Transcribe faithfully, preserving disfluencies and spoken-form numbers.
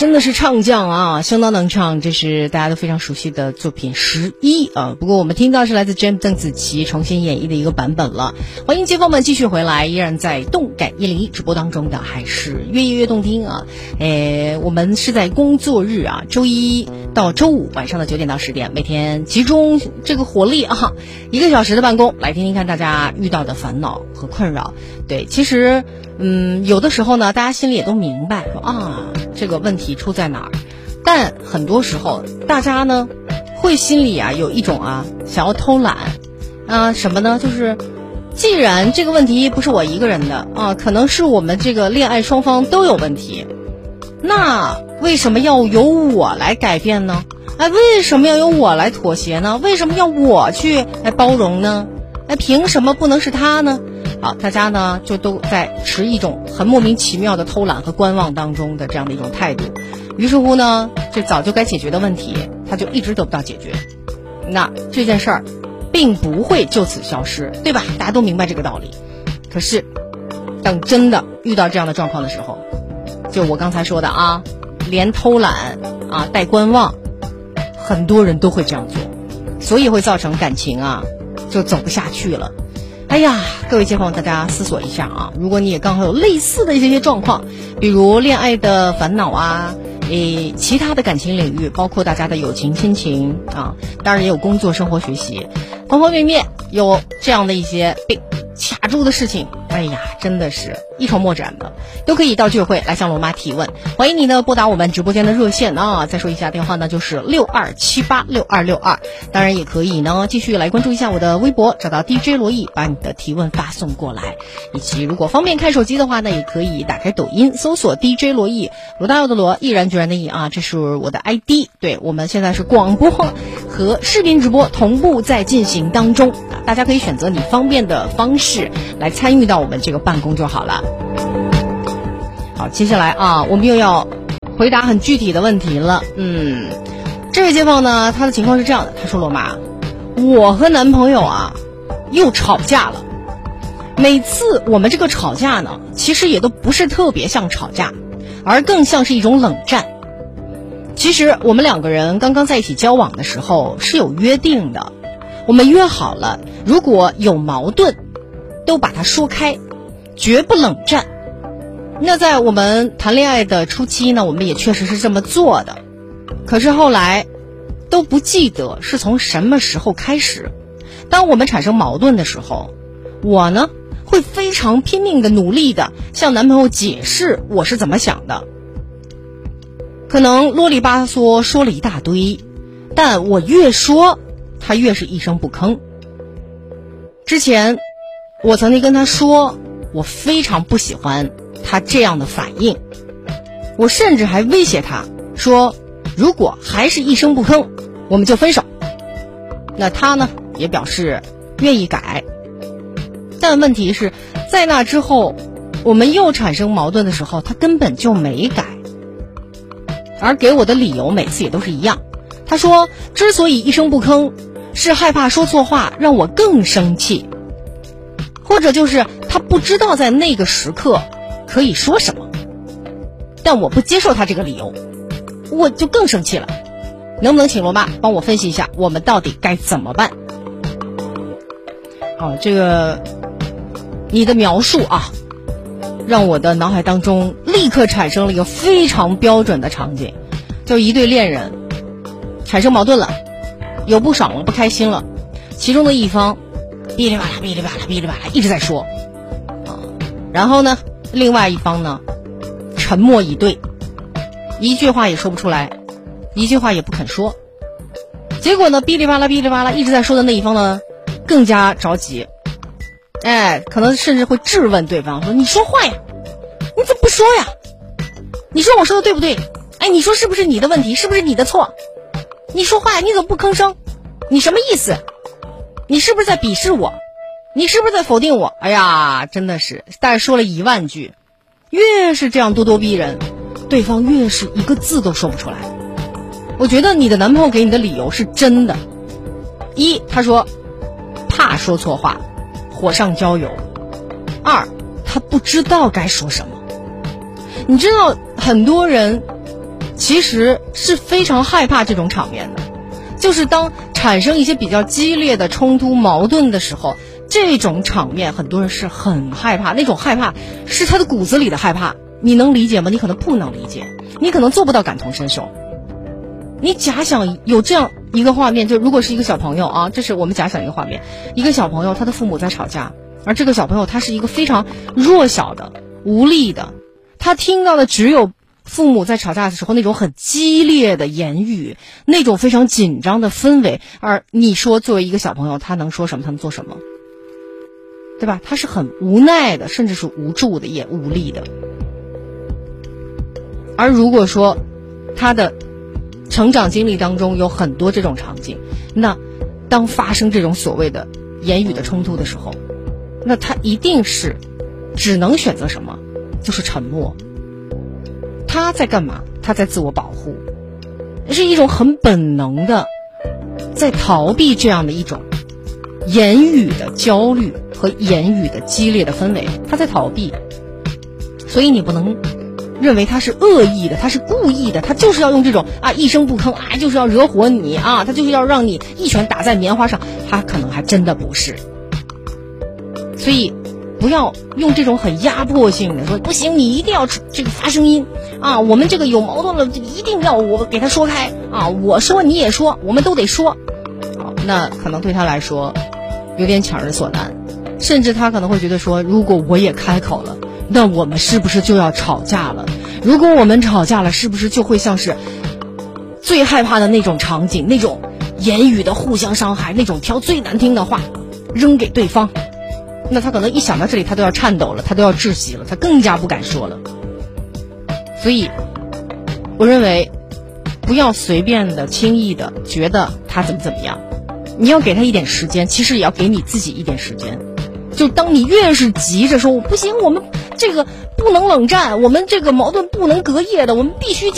真的是唱将啊，相当能唱，这是大家都非常熟悉的作品《十一》啊。不过我们听到是来自 James 邓紫棋重新演绎的一个版本了。欢迎街坊们继续回来，依然在动感一零一直播当中的还是越夜越动听啊。诶，我们是在工作日啊，周一到周五晚上的九点到十点，每天集中这个火力啊，一个小时的办公，来听听看大家遇到的烦恼和困扰。对，其实嗯，有的时候呢，大家心里也都明白说啊，这个问题出在哪儿，但很多时候大家呢会心里啊有一种啊想要偷懒啊什么呢，就是既然这个问题不是我一个人的啊，可能是我们这个恋爱双方都有问题，那为什么要由我来改变呢？哎，为什么要由我来妥协呢？为什么要我去来包容呢？哎，凭什么不能是他呢？好，大家呢就都在持一种很莫名其妙的偷懒和观望当中的这样的一种态度，于是乎呢，这早就该解决的问题，它就一直得不到解决。那这件事儿并不会就此消失，对吧？大家都明白这个道理。可是，等真的遇到这样的状况的时候，就我刚才说的啊，连偷懒啊带观望，很多人都会这样做，所以会造成感情啊就走不下去了。哎呀，各位街坊，大家思索一下啊，如果你也刚好有类似的一些些状况，比如恋爱的烦恼啊，诶，其他的感情领域，包括大家的友情、亲情啊，当然也有工作、生活、学习，方方面面有这样的一些被卡住的事情，哎呀，真的是一筹莫展的，都可以到聚会来向罗妈提问。欢迎你呢拨打我们直播间的热线啊，再说一下电话呢就是六二七八六二六二，当然也可以呢继续来关注一下我的微博，找到 D J 罗毅，把你的提问发送过来。以及如果方便看手机的话呢，也可以打开抖音搜索 D J 罗毅，罗大佑的罗，毅然决然的毅啊，这是我的 I D。对，我们现在是广播和视频直播同步在进行当中啊，大家可以选择你方便的方式来参与到我们这个办公就好了。好，接下来啊，我们又要回答很具体的问题了。嗯，这位街坊呢，他的情况是这样的，他说罗妈，我和男朋友啊又吵架了。每次我们这个吵架呢，其实也都不是特别像吵架，而更像是一种冷战。其实我们两个人刚刚在一起交往的时候是有约定的，我们约好了，如果有矛盾都把它说开，绝不冷战。那在我们谈恋爱的初期呢，我们也确实是这么做的。可是后来都不记得是从什么时候开始，当我们产生矛盾的时候，我呢会非常拼命的努力的向男朋友解释我是怎么想的，可能啰里吧嗦说了一大堆，但我越说他越是一声不吭。之前我曾经跟他说，我非常不喜欢他这样的反应，我甚至还威胁他说，如果还是一声不吭，我们就分手。那他呢也表示愿意改，但问题是在那之后我们又产生矛盾的时候，他根本就没改，而给我的理由每次也都是一样。他说之所以一声不吭，是害怕说错话让我更生气，或者就是他不知道在那个时刻可以说什么，但我不接受他这个理由，我就更生气了。能不能请罗妈帮我分析一下，我们到底该怎么办？哦，这个你的描述啊，让我的脑海当中立刻产生了一个非常标准的场景，就一对恋人产生矛盾了，有不爽了，不开心了，其中的一方哔哩吧啦哔哩吧啦哔哩吧啦一直在说啊，然后呢另外一方呢沉默以对，一句话也说不出来，一句话也不肯说。结果呢哔哩吧啦哔哩吧啦一直在说的那一方呢更加着急，哎，可能甚至会质问对方说，你说话呀，你怎么不说呀？你说我说的对不对？哎，你说是不是你的问题，是不是你的错？你说话呀，你怎么不吭声？你什么意思？你是不是在鄙视我？你是不是在否定我？哎呀，真的是大概说了一万句，越是这样咄咄逼人，对方越是一个字都说不出来。我觉得你的男朋友给你的理由是真的。一，他说怕说错话火上浇油。二，他不知道该说什么。你知道很多人其实是非常害怕这种场面的。就是当产生一些比较激烈的冲突矛盾的时候，这种场面很多人是很害怕，那种害怕是他的骨子里的害怕。你能理解吗？你可能不能理解，你可能做不到感同身受。你假想有这样一个画面，就如果是一个小朋友啊，这是我们假想一个画面，一个小朋友他的父母在吵架，而这个小朋友他是一个非常弱小的、无力的，他听到的只有父母在吵架的时候那种很激烈的言语，那种非常紧张的氛围，而你说作为一个小朋友他能说什么，他能做什么，对吧？他是很无奈的，甚至是无助的，也无力的。而如果说他的成长经历当中有很多这种场景，那当发生这种所谓的言语的冲突的时候，那他一定是只能选择什么？就是沉默。他在干嘛？他在自我保护，是一种很本能的在逃避这样的一种言语的焦虑和言语的激烈的氛围，他在逃避。所以你不能认为他是恶意的，他是故意的，他就是要用这种啊一声不吭啊，就是要惹火你啊，他就是要让你一拳打在棉花上，他可能还真的不是。所以不要用这种很压迫性的说，不行，你一定要这个发声音啊，我们这个有矛盾了，一定要我给他说开啊，我说你也说，我们都得说。好，那可能对他来说有点强人所难，甚至他可能会觉得说，如果我也开口了，那我们是不是就要吵架了？如果我们吵架了，是不是就会像是最害怕的那种场景，那种言语的互相伤害，那种挑最难听的话扔给对方？那他可能一想到这里，他都要颤抖了，他都要窒息了，他更加不敢说了。所以我认为不要随便的轻易的觉得他怎么怎么样，你要给他一点时间，其实也要给你自己一点时间。就当你越是急着说不行，我们这个不能冷战，我们这个矛盾不能隔夜的，我们必须